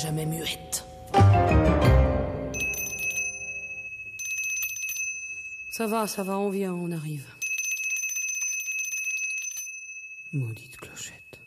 jamais muette. Ça va, on vient, on arrive. Maudite clochette.